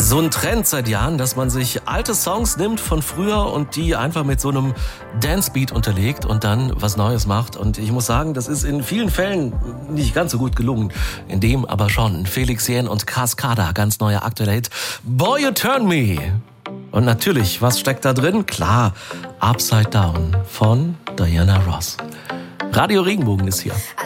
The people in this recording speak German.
so ein Trend seit Jahren, dass man sich alte Songs nimmt von früher und die einfach mit so einem Dancebeat unterlegt und dann was Neues macht. Und ich muss sagen, das ist in vielen Fällen nicht ganz so gut gelungen. In dem aber schon. Felix Jähn und Cascada, ganz neuer aktueller Hit. Boy, You Turn Me. Und natürlich, was steckt da drin? Klar, Upside Down von Diana Ross. Radio Regenbogen ist hier.